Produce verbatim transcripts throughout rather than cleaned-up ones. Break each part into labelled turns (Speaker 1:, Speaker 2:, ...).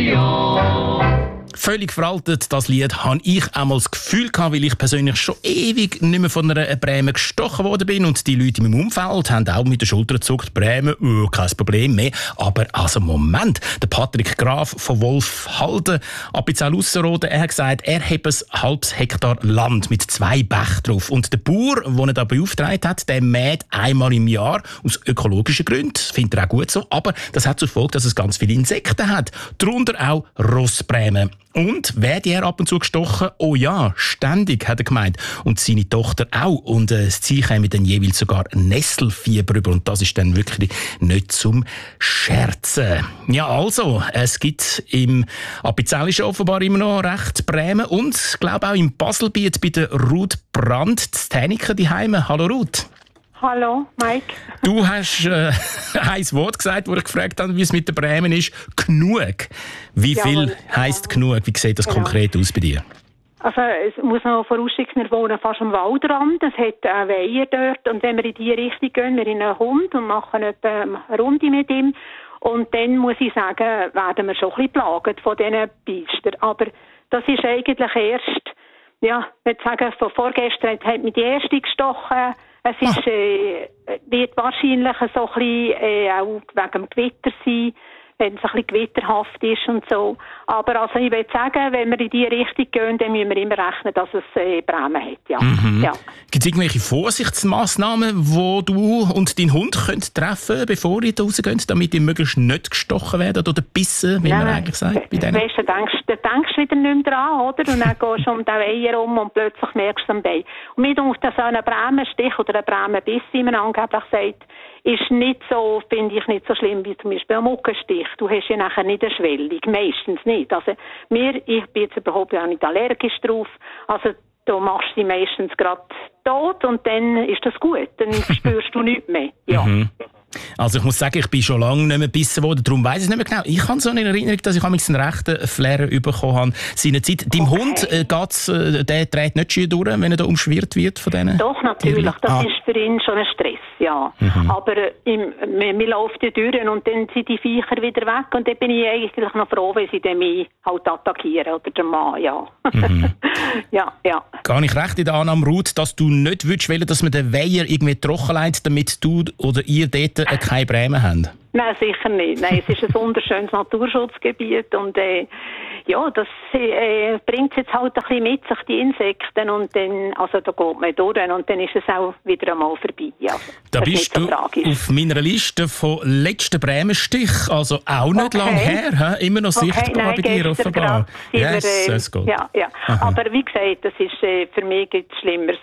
Speaker 1: Radio.
Speaker 2: Völlig veraltet, das Lied, habe ich einmal das Gefühl gehabt, weil ich persönlich schon ewig nicht mehr von einer Bremen gestochen worden bin und die Leute in meinem Umfeld haben auch mit der Schulter gezuckt, Bremen, oh, kein Problem mehr. Aber also Moment, der Patrick Graf von Wolfhalden, Appenzell-Ausserrhoden, er hat gesagt, er hat ein halbes Hektar Land mit zwei Bächen drauf. Und der Bauer, den er da beauftragt hat, der mäht einmal im Jahr aus ökologischen Gründen, findet er auch gut so, aber das hat zur Folge, dass es ganz viele Insekten hat, darunter auch Rossbremen. Und werde er ab und zu gestochen? Oh ja, ständig, hat er gemeint. Und seine Tochter auch. Und äh, das Ziel käme dann jeweils sogar Nesselfieber über. Und das ist dann wirklich nicht zum Scherzen. Ja, also, es gibt im Appenzell offenbar immer noch recht Bremen. Und ich glaube auch im Baselbiet bei der Ruth Brandt, zu Täniken daheim. Hallo Ruth.
Speaker 3: Hallo, Mike.
Speaker 2: Du hast äh, ein Wort gesagt, wo ich gefragt habe, wie es mit der Bremen ist. Genug. Wie viel
Speaker 3: Jawohl,
Speaker 2: heisst
Speaker 3: genau.
Speaker 2: genug? Wie sieht das
Speaker 3: Genau.
Speaker 2: konkret aus bei dir?
Speaker 3: Also, es muss noch vorausschicken, wir wohnen fast am Waldrand. Es hat einen Weiher dort. Und wenn wir in die Richtung gehen, wir in einen Hund und machen etwa eine Runde mit ihm. Und dann muss ich sagen, werden wir schon ein bisschen plagt von diesen Biestern. Aber das ist eigentlich erst, ja, ich würde sagen, von vorgestern hat mich die erste gestochen. Es ist, äh, wird wahrscheinlich so ein bisschen, äh, auch wegen dem Gewitter sein, wenn es ein bisschen gewitterhaft ist und so. Aber also ich würde sagen, wenn wir in diese Richtung gehen, dann müssen wir immer rechnen, dass es äh, Bremen hat. Ja.
Speaker 2: Mhm.
Speaker 3: Ja.
Speaker 2: Gibt es irgendwelche Vorsichtsmaßnahmen, die du und dein Hund könnt treffen könnt, bevor ihr da rausgeht, damit ihr möglichst nicht gestochen werdet oder bissen, wie
Speaker 3: Nein,
Speaker 2: man eigentlich sagt? Bei denen?
Speaker 3: Weißt du, denkst, du denkst wieder nicht mehr dran, oder? Und dann gehst du um den Weiher um und plötzlich merkst du am Bein. Und mir denkt, dass ein Bremenstich oder ein Bremenbiss, wie man angeblich sagt, ist nicht so, finde ich, nicht so schlimm wie zum Beispiel ein Mückenstich. Du hast ja nachher nicht eine Schwellung, meistens nicht. Also mir, ich bin jetzt überhaupt auch nicht allergisch drauf. Also du machst sie meistens gerade tot und dann ist das gut. Dann spürst du nichts mehr. Ja.
Speaker 2: Mhm. Also ich muss sagen, ich bin schon lange nicht mehr gebissen worden, darum weiss ich es nicht mehr genau. Ich habe so eine Erinnerung, dass ich einen rechten Flair bekommen habe seinerzeit. Deinem
Speaker 3: Okay.
Speaker 2: Hund, äh, geht's, äh, der dreht nicht schön durch, wenn er da umschwirrt wird von denen?
Speaker 3: Doch, natürlich.
Speaker 2: Tieren?
Speaker 3: Das
Speaker 2: Ah.
Speaker 3: ist für ihn schon ein Stress, ja.
Speaker 2: Mhm.
Speaker 3: Aber äh, im, wir, wir laufen ja durch und dann sind die Viecher wieder weg und dann bin ich eigentlich noch froh, wenn sie dann mich halt attackieren oder der Mann, ja.
Speaker 2: Mhm.
Speaker 3: ja, ja.
Speaker 2: Gar nicht recht in der Annahme, Ruth, dass du nicht willst, dass man den Weiher irgendwie trocken leitet, damit du oder ihr dort äh, keine Bremen habt?
Speaker 3: Nein, sicher nicht. Nein, es ist ein wunderschönes Naturschutzgebiet und äh, ja, das äh, bringt jetzt halt ein bisschen mit sich, die Insekten, und dann, also da geht man durch und dann ist es auch wieder einmal vorbei. Ja,
Speaker 2: Da
Speaker 3: das ist
Speaker 2: bist
Speaker 3: nicht so
Speaker 2: du
Speaker 3: tragisch.
Speaker 2: auf meiner Liste von letzten Bremenstich, also auch nicht
Speaker 3: Okay.
Speaker 2: lang her, he? Immer noch sichtbar
Speaker 3: Okay, nein,
Speaker 2: bei dir
Speaker 3: gestern
Speaker 2: offenbar.
Speaker 3: gerade sind wir,
Speaker 2: Yes,
Speaker 3: äh,
Speaker 2: es geht.
Speaker 3: ja, ja. Aber wie gesagt, das ist, äh, für mich gibt's Schlimmeres.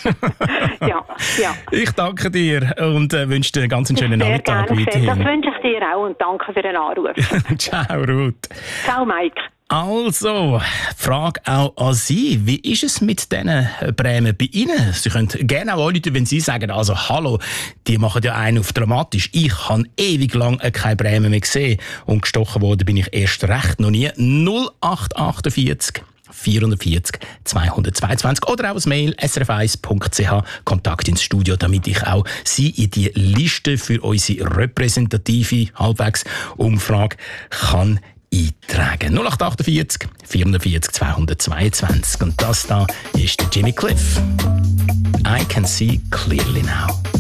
Speaker 3: ja, ja.
Speaker 2: Ich danke dir und äh, wünsche dir einen ganz schönen
Speaker 3: Sehr
Speaker 2: Nachmittag
Speaker 3: gerne. Das
Speaker 2: weiterhin.
Speaker 3: wünsche ich dir auch und danke für den Anruf.
Speaker 2: Ciao, Ruth.
Speaker 3: Ciao, Mike.
Speaker 2: Also, Frage auch an Sie. Wie ist es mit diesen Bremen bei Ihnen? Sie können gerne auch anrufen, wenn Sie sagen, also hallo, die machen ja einen auf dramatisch. Ich habe ewig lang keine Bremen mehr gesehen und gestochen worden bin ich erst recht noch nie. null acht achtundvierzig vierundvierzig zweihundertzweiundzwanzig oder auch das Mail s r f eins punkt c h, Kontakt ins Studio, damit ich auch Sie in die Liste für unsere repräsentative halbwegs Umfrage kann eintragen. null acht achtundvierzig vierundvierzig zweihundertzweiundzwanzig. Und das da ist der Jimmy Cliff. I can see clearly now.